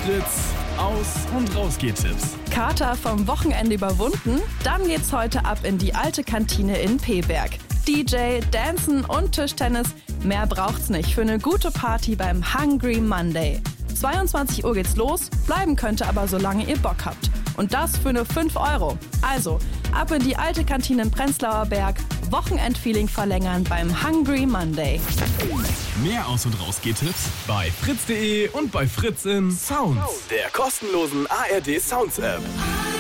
Fritz, Aus- und Rausgehtipps. Kater vom Wochenende überwunden? Dann geht's heute ab in die alte Kantine in Peberg. DJ, Dancen und Tischtennis, mehr braucht's nicht für eine gute Party beim Hungry Monday. 22 Uhr geht's los, bleiben könnt ihr aber solange ihr Bock habt. Und das für nur 5 €. Also, ab in die alte Kantine im Prenzlauer Berg, Wochenendfeeling verlängern beim Hungry Monday. Mehr Aus- und Rausgehtipps bei fritz.de und bei Fritz in Sounds, der kostenlosen ARD Sounds App.